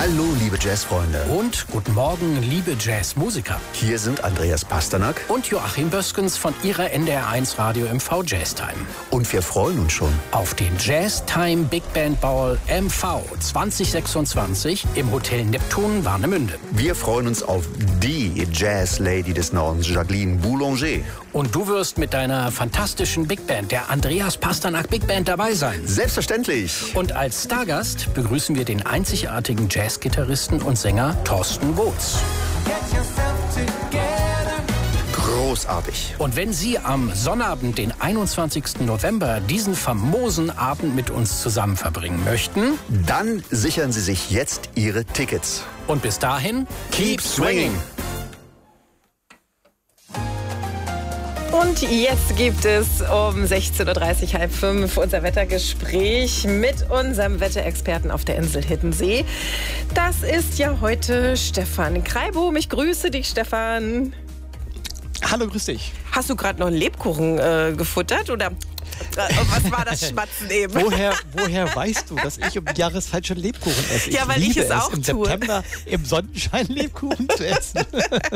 Hallo, liebe Jazzfreunde. Und guten Morgen, liebe Jazzmusiker. Hier sind Andreas Pasternak und Joachim Böskens von Ihrer NDR1 Radio MV Jazztime. Und wir freuen uns schon auf den Jazztime Big Band Ball MV 2026 im Hotel Neptun Warnemünde. Wir freuen uns auf die Jazz-Lady des Nordens, Jacqueline Boulanger. Und du wirst mit deiner fantastischen Big Band, der Andreas Pasternak Big Band, dabei sein. Selbstverständlich. Und als Stargast begrüßen wir den einzigartigen Jazzgitarristen und Sänger Thorsten Goetz. Großartig. Und wenn Sie am Sonnabend, den 21. November, diesen famosen Abend mit uns zusammen verbringen möchten, dann sichern Sie sich jetzt Ihre Tickets. Und bis dahin, keep swinging! Und jetzt gibt es um 16.30 Uhr, halb 5 unser Wettergespräch mit unserem Wetterexperten auf der Insel Hiddensee. Das ist ja heute Stefan Kreibohm. Ich grüße dich, Stefan. Hallo, grüß dich. Hast du gerade noch einen Lebkuchen gefuttert oder was war das Schmatzen eben? Woher weißt du, dass ich um die Jahreszeit schon Lebkuchen esse? Ja, weil ich es auch im tue. September im Sonnenschein Lebkuchen zu essen.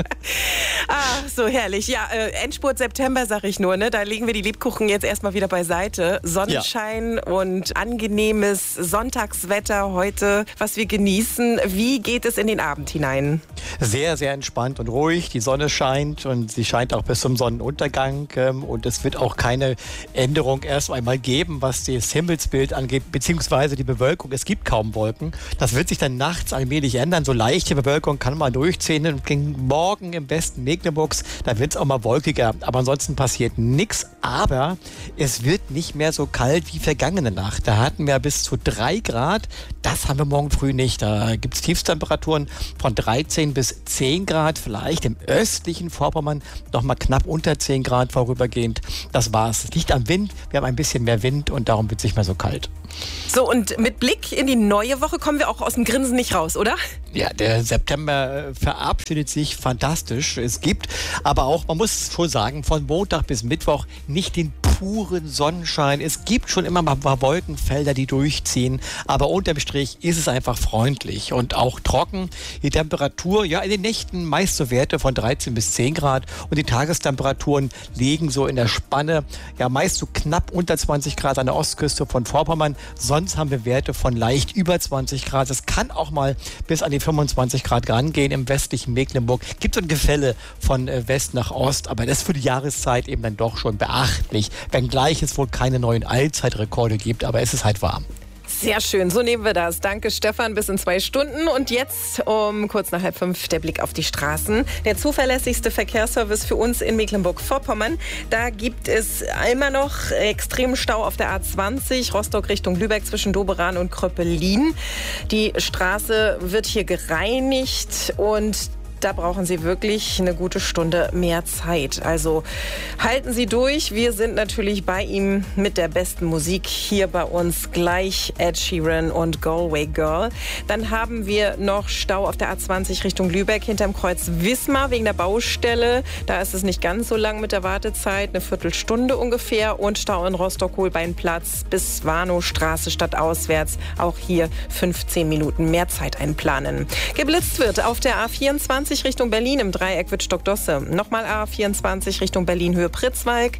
Ach, so herrlich. Ja, Endspurt September, sag ich nur. Ne? Da legen wir die Lebkuchen jetzt erstmal wieder beiseite. Sonnenschein und angenehmes Sonntagswetter heute, was wir genießen. Wie geht es in den Abend hinein? Sehr, sehr entspannt und ruhig. Die Sonne scheint und sie scheint auch bis zum Sonnenuntergang. Und es wird auch keine Änderung erst einmal geben, was das Himmelsbild angeht, beziehungsweise die Bewölkung. Es gibt kaum Wolken. Das wird sich dann nachts allmählich ändern. So leichte Bewölkung kann man durchziehen. Und gegen morgen im Westen Mecklenburgs, da wird es auch mal wolkiger. Aber ansonsten passiert nichts. Aber es wird nicht mehr so kalt wie vergangene Nacht. Da hatten wir bis zu 3 Grad. Das haben wir morgen früh nicht. Da gibt es Tiefstemperaturen von 13 bis 10 Grad. Vielleicht im östlichen Vorpommern noch mal knapp unter 10 Grad vorübergehend. Das war's. Es liegt am Wind. Wir haben ein bisschen mehr Wind und darum wird es nicht mehr so kalt. So, und mit Blick in die neue Woche kommen wir auch aus dem Grinsen nicht raus, oder? Ja, der September verabschiedet sich fantastisch. Es gibt aber auch, man muss schon sagen, von Montag bis Mittwoch nicht den puren Sonnenschein. Es gibt schon immer mal ein paar Wolkenfelder, die durchziehen, aber unterm Strich ist es einfach freundlich und auch trocken. Die Temperatur, ja, in den Nächten meist so Werte von 13 bis 10 Grad und die Tagestemperaturen liegen so in der Spanne, ja, meist so knapp unter 20 Grad an der Ostküste von Vorpommern. Sonst haben wir Werte von leicht über 20 Grad. Es kann auch mal bis an die 25 Grad rangehen im westlichen Mecklenburg. Gibt so ein Gefälle von West nach Ost, aber das ist für die Jahreszeit eben dann doch schon beachtlich. Wenngleich es wohl keine neuen Allzeitrekorde gibt, aber es ist halt warm. Sehr schön, so nehmen wir das. Danke, Stefan, bis in 2 Stunden. Und jetzt um kurz nach 4:30 der Blick auf die Straßen. Der zuverlässigste Verkehrsservice für uns in Mecklenburg-Vorpommern. Da gibt es immer noch extremen Stau auf der A20, Rostock Richtung Lübeck zwischen Doberan und Kröppelin. Die Straße wird hier gereinigt und da brauchen Sie wirklich eine gute Stunde mehr Zeit. Also halten Sie durch. Wir sind natürlich bei ihm mit der besten Musik hier bei uns. Gleich Ed Sheeran und Galway Girl. Dann haben wir noch Stau auf der A20 Richtung Lübeck hinterm Kreuz Wismar wegen der Baustelle. Da ist es nicht ganz so lang mit der Wartezeit, eine Viertelstunde ungefähr. Und Stau in Rostock-Holbeinplatz bis Warnowstraße stadtauswärts. Auch hier 15 Minuten mehr Zeit einplanen. Geblitzt wird auf der A24 Richtung Berlin im Dreieck Wittstock-Dosse. Nochmal A24 Richtung Berlin Höhe Pritzwalk.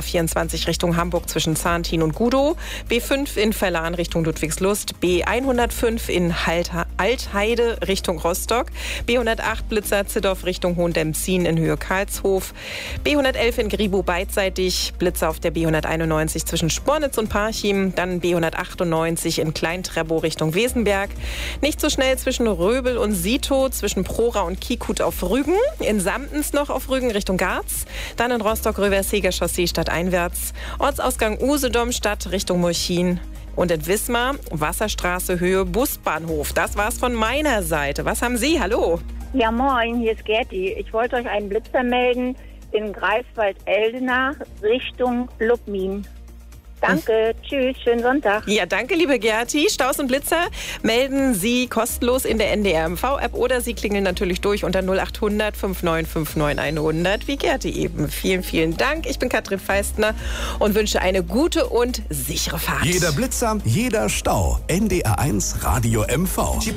A24 Richtung Hamburg zwischen Zahntin und Gudow. B5 in Verlan Richtung Ludwigslust. B105 in Altheide Richtung Rostock. B108 Blitzer Ziddorf Richtung Hohendelmzin in Höhe Karlshof. B111 in Gribow beidseitig. Blitzer auf der B191 zwischen Spornitz und Parchim. Dann B198 in Klein-Trebow Richtung Wesenberg. Nicht so schnell zwischen Röbel und Sito, zwischen Prora und Kikut auf Rügen, in Samtens noch auf Rügen Richtung Garz, dann in Rostock-Röverseger Chaussee stadteinwärts, Ortsausgang Usedom Stadt Richtung Mulchin und in Wismar Wasserstraße Höhe Busbahnhof. Das war's von meiner Seite. Was haben Sie? Hallo? Ja, moin, hier ist Gerti. Ich wollte euch einen Blitzer melden in Greifswald-Eldenach Richtung Lubmin. Danke, tschüss, schönen Sonntag. Ja, danke, liebe Gerti. Staus und Blitzer melden Sie kostenlos in der NDR-MV-App oder Sie klingeln natürlich durch unter 0800 5959 100, wie Gerti eben. Vielen, vielen Dank. Ich bin Katrin Feistner und wünsche eine gute und sichere Fahrt. Jeder Blitzer, jeder Stau. NDR1 Radio MV.